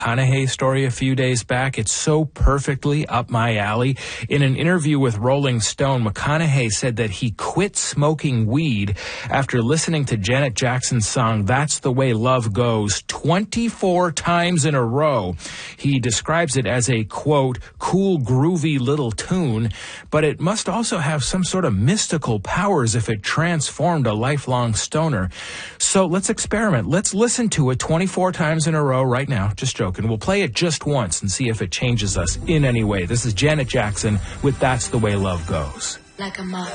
McConaughey story a few days back. It's so perfectly up my alley. In an interview with Rolling Stone, McConaughey said that he quit smoking weed after listening to Janet Jackson's song That's the Way Love Goes 24 times in a row. He describes it as a, quote, cool, groovy little tune, but it must also have some sort of mystical powers if it transformed a lifelong stoner. So let's experiment. Let's listen to it 24 times in a row right now. Just joking. We'll play it just once and see if it changes us in any way. This is Janet Jackson with That's the Way Love Goes. Like a moth